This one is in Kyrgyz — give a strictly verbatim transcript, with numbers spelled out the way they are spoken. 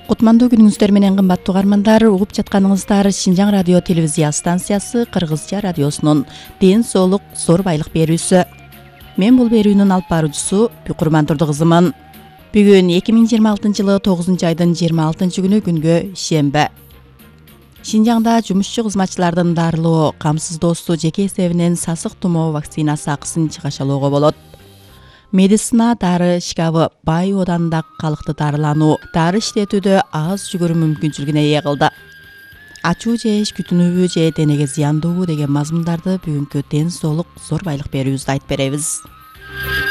Кутмандуу күнүңүздөр менен кымбаттуу угармандар, угуп жатканыңыздар Шинжаң радио телевизия станциясы Кыргызча радиосунун ден соолук зор байлык берүүсү. Мен бул берүүнүн алып баруучусу Бүйкурман Турду кызымын. Бүгүн эки миң жыйырма алтынчы жылы тогузунчу айдын жыйырма алтынчы күнү күнгө шембе. Шинжаңда жумушчу кызматчылардын дарылоо, камсыздоосу жеке эсебинен сасык тумоо вакцинасы акысын чыгашалоого болот. Медицина дары шкабы Бай оданында калкты дарылануу, дары иштетүүдө аз жүгүрүү мүмкүнчүлүгүнө ээ кылды. Ачуу жеш күтүнүүбү же денеге зыяндуубу деген мазмундарды бүгүнкү ден соолук зор байлык берүүбүздө айтып беребиз.